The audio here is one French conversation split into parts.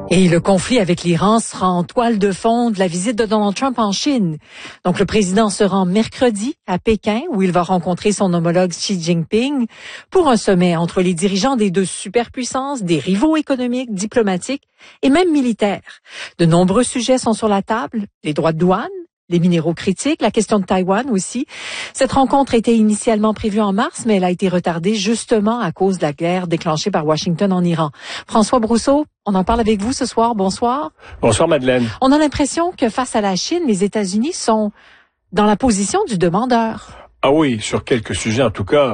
Et le conflit avec l'Iran sera en toile de fond de la visite de Donald Trump en Chine. Donc, le président se rend mercredi à Pékin, où il va rencontrer son homologue Xi Jinping pour un sommet entre les dirigeants des deux superpuissances, des rivaux économiques, diplomatiques et même militaires. De nombreux sujets sont sur la table, les droits de douane, les minéraux critiques, la question de Taïwan aussi. Cette rencontre était initialement prévue en mars, mais elle a été retardée justement à cause de la guerre déclenchée par Washington en Iran. François Brousseau, on en parle avec vous ce soir. Bonsoir. Bonsoir, Madeleine. On a l'impression que face à la Chine, les États-Unis sont dans la position du demandeur. Ah oui, sur quelques sujets en tout cas,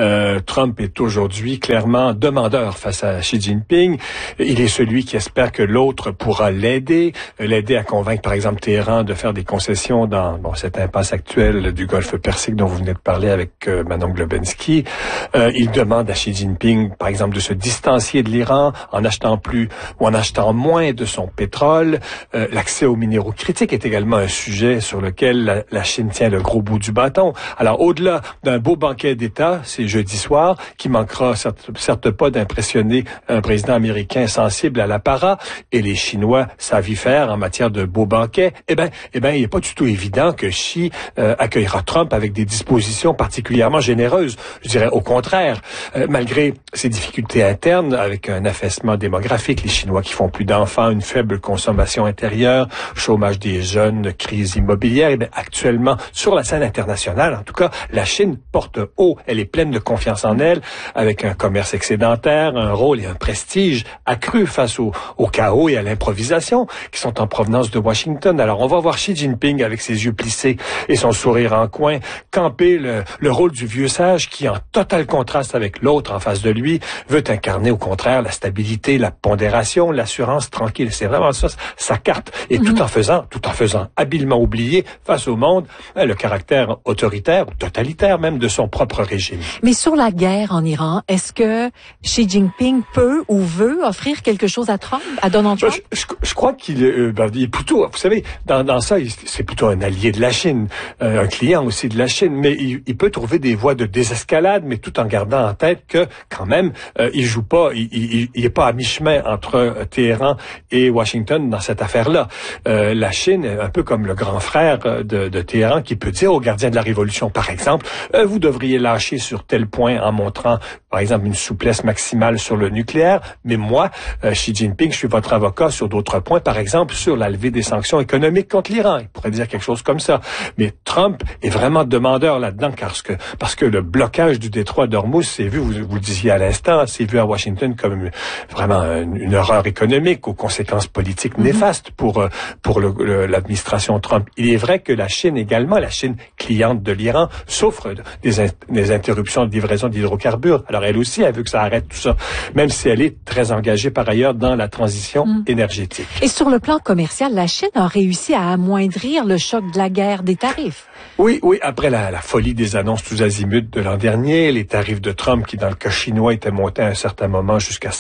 Trump est aujourd'hui clairement demandeur face à Xi Jinping. Il est celui qui espère que l'autre pourra l'aider à convaincre par exemple Téhéran de faire des concessions dans cette impasse actuelle du Golfe Persique dont vous venez de parler avec Manon Globensky. Il demande à Xi Jinping par exemple de se distancier de l'Iran en achetant plus ou en achetant moins de son pétrole. L'accès aux minéraux critiques est également un sujet sur lequel la Chine tient le gros bout du bâton. Alors, au-delà d'un beau banquet d'État, c'est jeudi soir, qui manquera certes pas d'impressionner un président américain sensible à l'apparat, et les Chinois savent y faire en matière de beaux banquets, il n'est pas du tout évident que Xi accueillera Trump avec des dispositions particulièrement généreuses. Je dirais au contraire, malgré ses difficultés internes, avec un affaissement démographique, les Chinois qui font plus d'enfants, une faible consommation intérieure, chômage des jeunes, crise immobilière, actuellement, sur la scène internationale, en tout cas, la Chine porte haut. Elle est pleine de confiance en elle, avec un commerce excédentaire, un rôle et un prestige accru face au chaos et à l'improvisation qui sont en provenance de Washington. Alors, on va voir Xi Jinping avec ses yeux plissés et son sourire en coin, camper le rôle du vieux sage qui, en total contraste avec l'autre en face de lui, veut incarner au contraire la stabilité, la pondération, l'assurance tranquille. C'est vraiment ça, sa carte. Et tout en faisant habilement oublier face au monde le caractère autoritaire, totalitaire même, de son propre régime. Mais sur la guerre en Iran, est-ce que Xi Jinping peut ou veut offrir quelque chose à Trump, à Donald Trump? Je crois qu'il est plutôt, vous savez, dans ça, c'est plutôt un allié de la Chine, un client aussi de la Chine, mais il peut trouver des voies de désescalade, mais tout en gardant en tête que, quand même, il joue pas, il est pas à mi-chemin entre Téhéran et Washington dans cette affaire-là. La Chine, un peu comme le grand frère de Téhéran, qui peut dire aux gardiens de la révolution, par exemple, vous devriez lâcher sur tel point en montrant, par exemple, une souplesse maximale sur le nucléaire, mais moi, Xi Jinping, je suis votre avocat sur d'autres points, par exemple, sur la levée des sanctions économiques contre l'Iran. Il pourrait dire quelque chose comme ça. Mais Trump est vraiment demandeur là-dedans, parce que le blocage du détroit d'Ormuz, c'est vu, vous le disiez à l'instant, c'est vu à Washington comme vraiment une horreur économique aux conséquences politiques néfastes pour l'administration Trump. Il est vrai que la Chine également, la Chine cliente de l'Iran, souffre des interruptions de livraison d'hydrocarbures. Alors elle aussi, elle veut que ça arrête tout ça, même si elle est très engagée par ailleurs dans la transition énergétique. Et sur le plan commercial, la Chine a réussi à amoindrir le choc de la guerre des tarifs. Oui, après la folie des annonces tous azimuts de l'an dernier, les tarifs de Trump qui, dans le cas chinois, étaient montés à un certain moment jusqu'à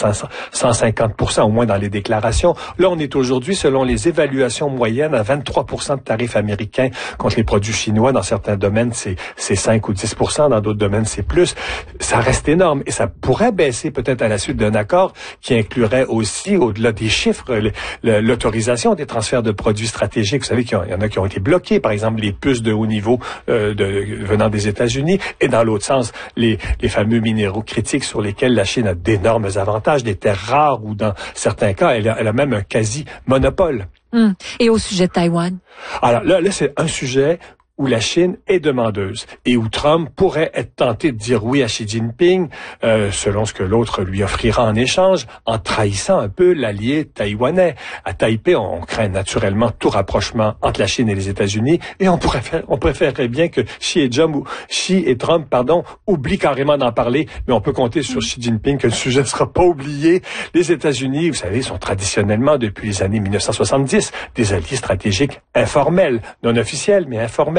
150%, au moins dans les déclarations. Là, on est aujourd'hui, selon les évaluations moyennes, à 23% de tarifs américains contre les produits chinois. Dans certains domaines, c'est 5 ou 10%, dans d'autres domaines, c'est plus. Ça reste énorme et ça pourrait baisser peut-être à la suite d'un accord qui inclurait aussi, au-delà des chiffres, l'autorisation des transferts de produits stratégiques. Vous savez qu'il y en a qui ont été bloqués, par exemple les puces de haut niveau venant des États-Unis, et dans l'autre sens, les fameux minéraux critiques sur lesquels la Chine a d'énormes avantages, des terres rares ou dans certains cas, elle a même un quasi-monopole. Et au sujet de Taïwan? Alors là, c'est un sujet où la Chine est demandeuse et où Trump pourrait être tenté de dire oui à Xi Jinping, selon ce que l'autre lui offrira en échange, en trahissant un peu l'allié taïwanais. À Taipei, on craint naturellement tout rapprochement entre la Chine et les États-Unis, et on préférerait bien que Xi et Trump, oublient carrément d'en parler, mais on peut compter sur Xi Jinping que le sujet ne sera pas oublié. Les États-Unis, vous savez, sont traditionnellement, depuis les années 1970, des alliés stratégiques informels, non officiels, mais informels.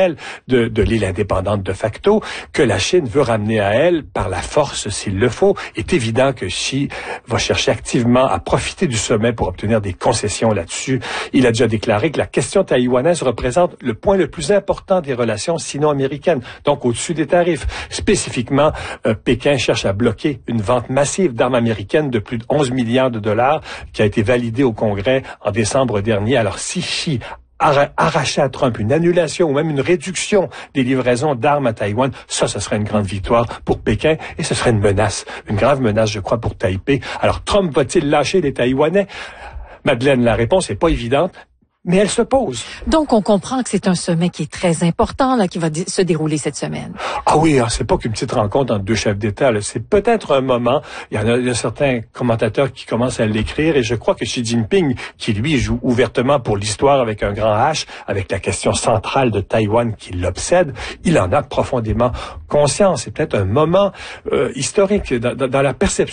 officielle de l'île indépendante de facto, que la Chine veut ramener à elle par la force s'il le faut. Il est évident que Xi va chercher activement à profiter du sommet pour obtenir des concessions là-dessus. Il a déjà déclaré que la question taïwanaise représente le point le plus important des relations sino-américaines, donc au-dessus des tarifs. Spécifiquement, Pékin cherche à bloquer une vente massive d'armes américaines de plus de 11 milliards de dollars qui a été validée au Congrès en décembre dernier. Alors si Xi arracher à Trump une annulation ou même une réduction des livraisons d'armes à Taïwan, ça serait une grande victoire pour Pékin et ce serait une menace, une grave menace, je crois, pour Taipei. Alors, Trump va-t-il lâcher les Taïwanais? Madeleine, la réponse n'est pas évidente, mais elle se pose. Donc, on comprend que c'est un sommet qui est très important, là, qui va se dérouler cette semaine. Ah oui, c'est pas qu'une petite rencontre entre deux chefs d'État, là. C'est peut-être un moment. Il y a certains commentateurs qui commencent à l'écrire et je crois que Xi Jinping, qui lui joue ouvertement pour l'histoire avec un grand H, avec la question centrale de Taïwan qui l'obsède, il en a profondément conscience. C'est peut-être un moment historique dans la perception